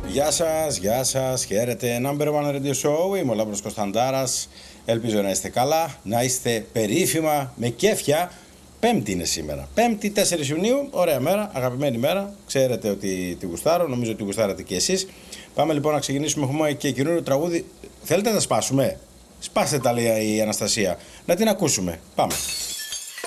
Γεια σας, χαίρετε. Number One Radio Show, είμαι ο Λάμπρος Κωνσταντάρας. Ελπίζω να είστε καλά, να είστε περίφημα, με κέφια. Πέμπτη είναι σήμερα. Πέμπτη, 4 Ιουνίου, ωραία μέρα, αγαπημένη μέρα. Ξέρετε ότι τη γουστάρω, νομίζω ότι γουστάρατε και εσείς. Πάμε λοιπόν να ξεκινήσουμε. Έχουμε και καινούριο τραγούδι. Θέλετε να τα σπάσουμε? Σπάστε τα, λέει η Αναστασία. Να την ακούσουμε. Πάμε.